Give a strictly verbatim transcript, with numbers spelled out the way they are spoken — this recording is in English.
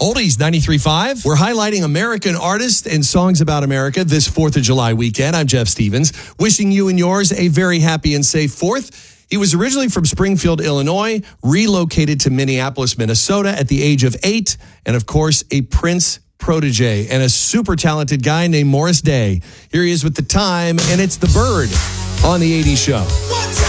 Oldies ninety-three point five. We're highlighting American artists and songs about America this fourth of July weekend. I'm Jeff Stevens, wishing you and yours a very happy and safe fourth. He was originally from Springfield, Illinois, relocated to Minneapolis, Minnesota at the age of eight, and of course, a Prince protege and a super talented guy named Morris Day. Here he is with The Time, and it's The Bird on the eighties Show.